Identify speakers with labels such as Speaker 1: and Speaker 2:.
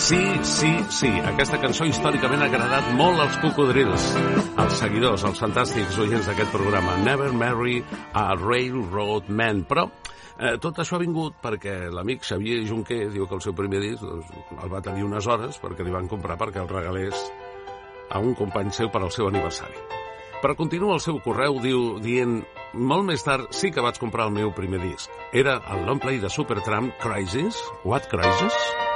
Speaker 1: Sí, aquesta cançó històricament ha agradat molt als cocodrils, als seguidors, als fantàstics oients d'aquest programa. Never Marry a Railroad Man. Però tot això ha vingut perquè l'amic Xavier Junquer diu que el seu primer disc el va tenir unes hores perquè li van comprar perquè el regalés a un company seu per al seu aniversari. Però continua el seu correu dient: molt més tard sí que vaig comprar el meu primer disc. Era el long play de Supertramp, Crisis. What Crisis?